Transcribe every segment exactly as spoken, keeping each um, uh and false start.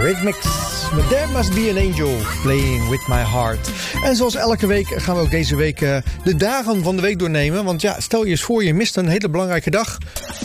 Rhythmics. Met There Must Be an Angel, Playing With My Heart. En zoals elke week gaan we ook deze week uh, de dagen van de week doornemen. Want ja, stel je eens voor, je mist een hele belangrijke dag.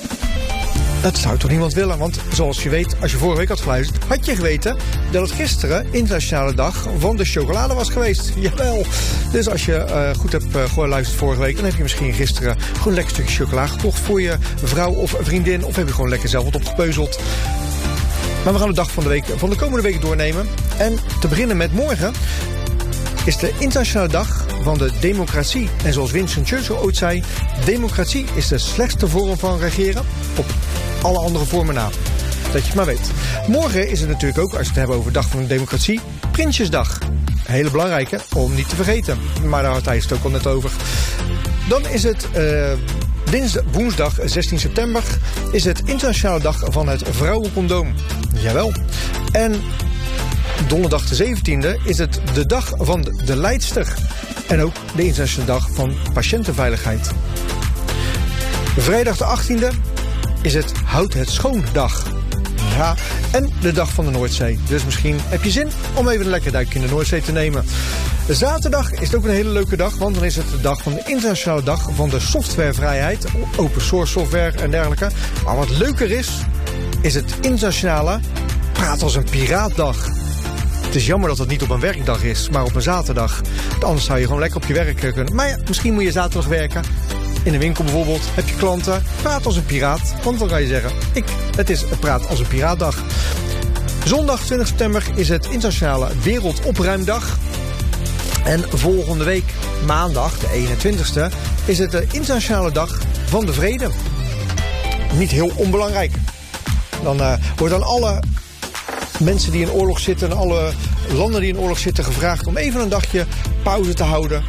Dat zou toch niemand willen, want zoals je weet, als je vorige week had geluisterd, had je geweten dat het gisteren internationale dag van de chocolade was geweest. Jawel. Dus als je uh, goed hebt uh, geluisterd vorige week, dan heb je misschien gisteren gewoon een lekker stukje chocola gekocht voor je vrouw of vriendin. Of heb je gewoon lekker zelf wat opgepeuzeld. Maar we gaan de dag van de week van de komende week doornemen. En te beginnen met morgen is de internationale dag van de democratie. En zoals Winston Churchill ooit zei, democratie is de slechtste vorm van regeren op alle andere vormen na. Dat je het maar weet. Morgen is het natuurlijk ook, als we het hebben over de dag van de democratie, Prinsjesdag. Een hele belangrijke, om niet te vergeten. Maar daar had hij het ook al net over. Dan is het uh, dinsdag, woensdag zestien september, is het internationale dag van het vrouwencondoom. Jawel. En donderdag de zeventiende is het de dag van de leidster. En ook de internationale dag van patiëntenveiligheid. Vrijdag de achttiende is het Houd het Schoon dag. Ja, en de dag van de Noordzee. Dus misschien heb je zin om even een lekker duikje in de Noordzee te nemen. Zaterdag is het ook een hele leuke dag, want dan is het de dag van de internationale dag van de softwarevrijheid. Open source software en dergelijke. Maar wat leuker is, is het internationale Praat als een Piraatdag. Het is jammer dat het niet op een werkdag is, maar op een zaterdag. Anders zou je gewoon lekker op je werk kunnen. Maar ja, misschien moet je zaterdag werken. In de winkel bijvoorbeeld, heb je klanten, praat als een piraat. Want dan kan je zeggen, ik, het is Praat als een Piraatdag. Zondag twintig september is het internationale Wereldopruimdag. En volgende week, maandag, de eenentwintigste, is het de internationale dag van de vrede. Niet heel onbelangrijk. Dan uh, wordt aan alle mensen die in oorlog zitten en alle landen die in oorlog zitten gevraagd om even een dagje pauze te houden.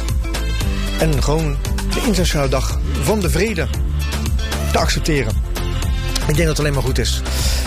En gewoon de internationale dag van de vrede te accepteren. Ik denk dat het alleen maar goed is.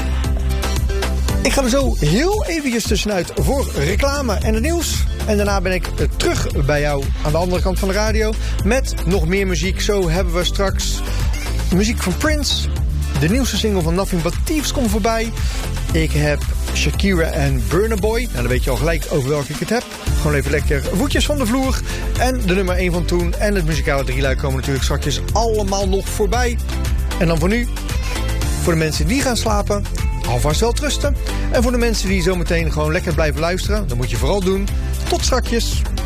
Ik ga er zo heel eventjes tussenuit voor reclame en het nieuws. En daarna ben ik terug bij jou aan de andere kant van de radio met nog meer muziek. Zo hebben we straks muziek van Prince. De nieuwste single van Nothing But Thieves komt voorbij. Ik heb Shakira en Burna Boy. Nou, dan weet je al gelijk over welke ik het heb. Gewoon even lekker voetjes van de vloer. En de nummer één van toen. En het muzikale drieluik komen natuurlijk straks allemaal nog voorbij. En dan voor nu, voor de mensen die gaan slapen, alvast wel trusten. En voor de mensen die zometeen gewoon lekker blijven luisteren, dan moet je vooral doen. Tot strakjes.